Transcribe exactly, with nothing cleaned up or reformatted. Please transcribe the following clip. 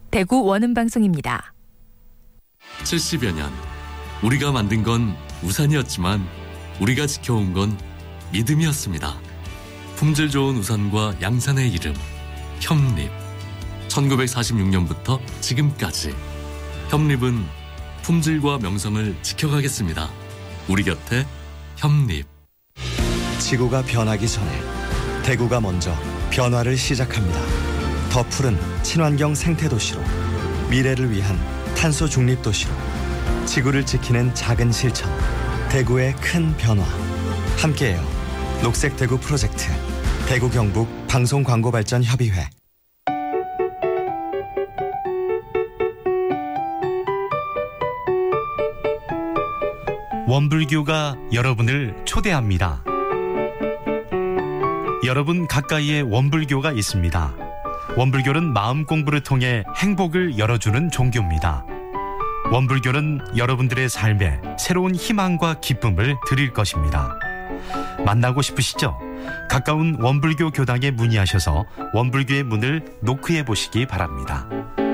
대구 원음방송입니다. 칠십여 년 우리가 만든 건 우산이었지만 우리가 지켜온 건 믿음이었습니다. 품질 좋은 우산과 양산의 이름 협립. 천구백사십육 년부터 지금까지 협립은 품질과 명성을 지켜가겠습니다. 우리 곁에 협립. 지구가 변하기 전에 대구가 먼저 변화를 시작합니다. 더 푸른 친환경 생태도시로, 미래를 위한 탄소 중립 도시로, 지구를 지키는 작은 실천, 대구의 큰 변화. 함께해요. 녹색 대구 프로젝트, 대구 경북 방송광고발전협의회. 원불교가 여러분을 초대합니다. 여러분 가까이에 원불교가 있습니다. 원불교는 마음 공부를 통해 행복을 열어주는 종교입니다. 원불교는 여러분들의 삶에 새로운 희망과 기쁨을 드릴 것입니다. 만나고 싶으시죠? 가까운 원불교 교당에 문의하셔서 원불교의 문을 노크해 보시기 바랍니다.